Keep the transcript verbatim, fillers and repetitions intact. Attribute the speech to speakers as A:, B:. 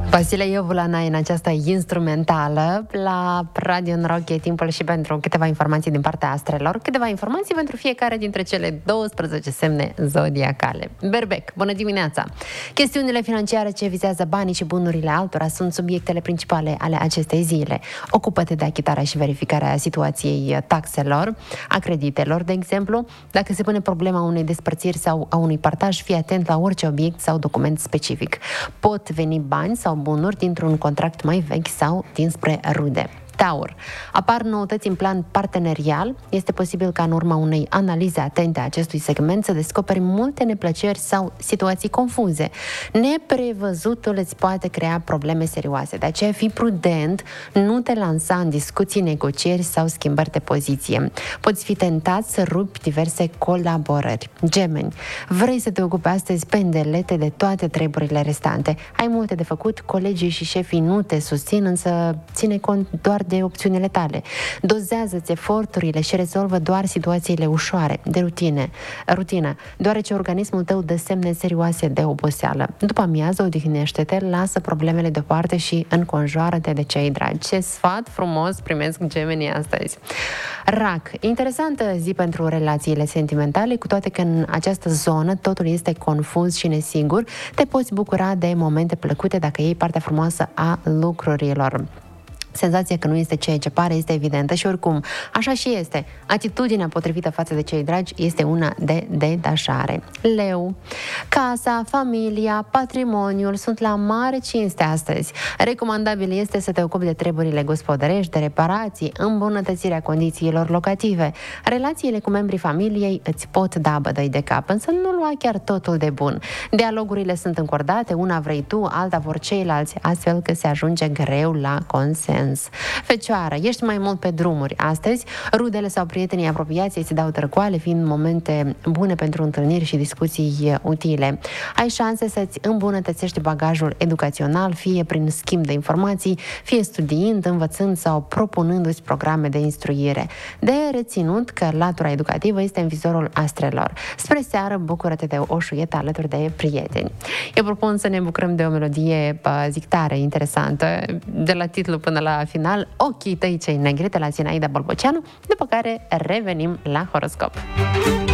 A: Vasile Iovulana în această instrumentală la Radio Noroc. E timpul și pentru câteva informații din partea astrelor, câteva informații pentru fiecare dintre cele douăsprezece semne zodiacale. Berbec, bună dimineața! Chestiunile financiare ce vizează banii și bunurile altora sunt subiectele principale ale acestei zile. Ocupă-te de achitarea și verificarea situației taxelor, a creditelor, de exemplu. Dacă se pune problema unei despărțiri sau a unui partaj, fii atent la orice obiect sau document specific. Pot veni bani sau bunuri dintr-un contract mai vechi sau dinspre rude. Taur. Apar noutăți în plan partenerial. Este posibil ca în urma unei analize atente a acestui segment să descoperi multe neplăceri sau situații confuze. Neprevăzutul îți poate crea probleme serioase. De aceea fii prudent, nu te lansa în discuții, negocieri sau schimbări de poziție. Poți fi tentat să rupi diverse colaborări. Gemeni. Vrei să te ocupi astăzi pendelete de toate treburile restante. Ai multe de făcut, colegii și șefii nu te susțin, însă ține cont doar de opțiunile tale. Dozează-ți eforturile și rezolvă doar situațiile ușoare, de rutine, rutină, deoarece organismul tău dă semne serioase de oboseală. După amiază, odihnește-te, lasă problemele deoparte și înconjoară-te de cei dragi. Ce sfat frumos primesc gemenii astăzi! Rac. Interesantă zi pentru relațiile sentimentale, cu toate că în această zonă totul este confuz și nesigur, te poți bucura de momente plăcute dacă iei partea frumoasă a lucrurilor. Senzația că nu este ceea ce pare este evidentă și oricum, așa și este. Atitudinea potrivită față de cei dragi este una de detașare. Leu. Casa, familia, patrimoniul sunt la mare cinste astăzi. Recomandabil este să te ocupi de treburile gospodărești, de reparații, îmbunătățirea condițiilor locative. Relațiile cu membrii familiei îți pot da bădăi de cap, însă nu lua chiar totul de bun. Dialogurile sunt încordate, una vrei tu, alta vor ceilalți, astfel că se ajunge greu la consens. Fecioară, ești mai mult pe drumuri astăzi, rudele sau prietenii apropiați îți dau tărcoale, fiind momente bune pentru întâlniri și discuții utile. Ai șanse să-ți îmbunătățești bagajul educațional, fie prin schimb de informații, fie studiind, învățând sau propunându-ți programe de instruire. De reținut că latura educativă este în vizorul astrelor. Spre seară, bucură-te de o șuietă alături de prieteni. Eu propun să ne bucurăm de o melodie, zic, tare interesantă, de la titlu până la final, Ochii tăi cei negri, de la Zinaida Bolboceanu, după care revenim la horoscop.